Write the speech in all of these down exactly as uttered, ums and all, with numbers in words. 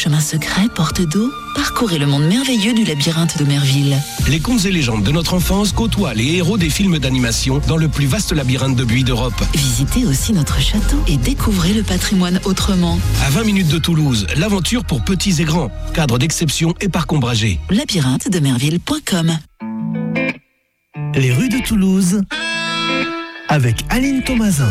chemin secret, porte d'eau, parcourez le monde merveilleux du labyrinthe de Merville. Les contes et légendes de notre enfance côtoient les héros des films d'animation dans le plus vaste labyrinthe de buis d'Europe. Visitez aussi notre château et découvrez le patrimoine autrement. À vingt minutes de Toulouse, l'aventure pour petits et grands. Cadre d'exception et parc ombragé. labyrinthe de merville point com. Les rues de Toulouse avec Aline Thomasin.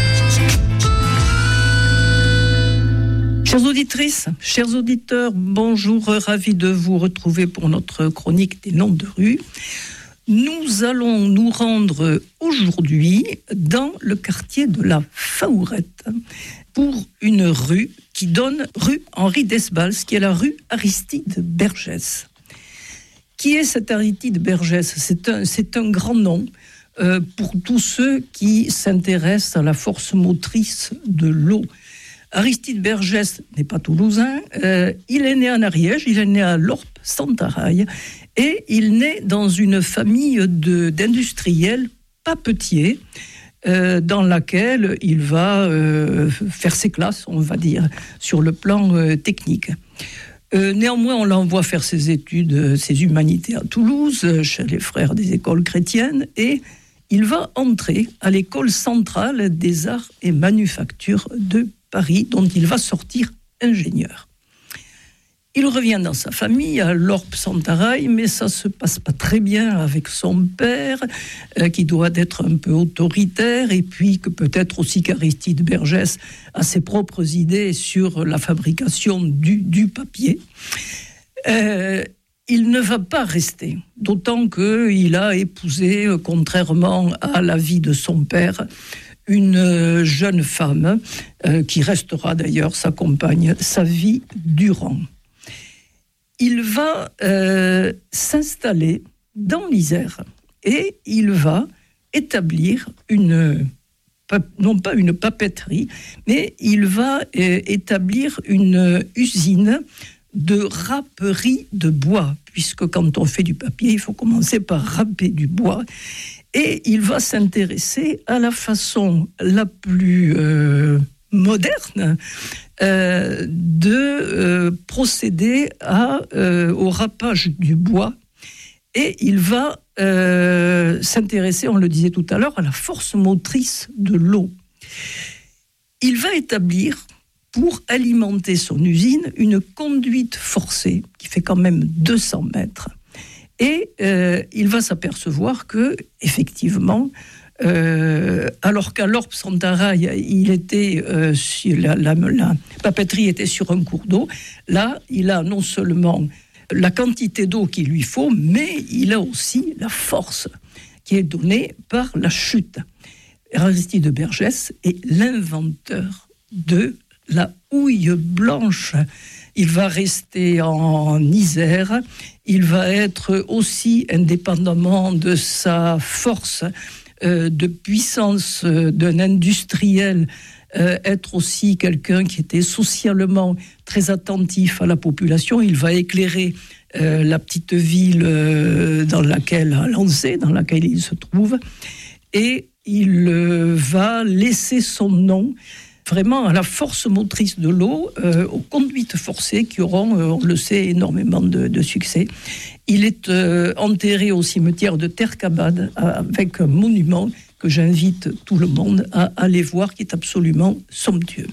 Chères auditrices, chers auditeurs, bonjour, ravi de vous retrouver pour notre chronique des noms de rues. Nous allons nous rendre aujourd'hui dans le quartier de la Faourette pour une rue qui donne rue Henri Desbals, qui est la rue Aristide Bergès. Qui est cet Aristide Bergès ? C'est un, c'est un grand nom euh, pour tous ceux qui s'intéressent à la force motrice de l'eau. Aristide Bergès n'est pas toulousain, euh, il est né en Ariège, il est né à Lorp-Sentaraille et il naît dans une famille de, d'industriels papetiers euh, dans laquelle il va euh, faire ses classes, on va dire, sur le plan euh, technique. Euh, néanmoins, on l'envoie faire ses études, ses humanités à Toulouse, chez les frères des écoles chrétiennes, et il va entrer à l'école centrale des arts et manufactures de Paris, dont il va sortir ingénieur. Il revient dans sa famille à Lorp-Sentaraille, mais ça ne se passe pas très bien avec son père, euh, qui doit être un peu autoritaire, et puis que peut-être aussi qu'Aristide Bergès a ses propres idées sur la fabrication du, du papier. Euh, il ne va pas rester, d'autant qu'il a épousé, contrairement à l'avis de son père, une jeune femme euh, qui restera d'ailleurs sa compagne sa vie durant. Il va euh, s'installer dans l'Isère et il va établir une, non pas une papeterie, mais il va euh, établir une usine de râperie de bois, puisque quand on fait du papier, il faut commencer par râper du bois. Et il va s'intéresser à la façon la plus euh, moderne euh, de euh, procéder à, euh, au râpage du bois. Et il va euh, s'intéresser, on le disait tout à l'heure, à la force motrice de l'eau. Il va établir, pour alimenter son usine, une conduite forcée qui fait quand même deux cents mètres. Et euh, il va s'apercevoir que, effectivement, euh, alors qu'à Lorp-Sentaraille, il était euh, sur la, la, la papeterie était sur un cours d'eau, là, il a non seulement la quantité d'eau qu'il lui faut, mais il a aussi la force qui est donnée par la chute. Aristide Bergès est l'inventeur de la houille blanche. Il va rester en Isère, il va être aussi, indépendamment de sa force euh, de puissance euh, d'un industriel, euh, être aussi quelqu'un qui était socialement très attentif à la population. Il va éclairer euh, la petite ville euh, dans laquelle, à Lancé, dans laquelle il se trouve, et il euh, va laisser son nom vraiment à la force motrice de l'eau, euh, aux conduites forcées qui auront, euh, on le sait, énormément de, de succès. Il est euh, enterré au cimetière de Terre-Cabade avec un monument que j'invite tout le monde à aller voir, qui est absolument somptueux.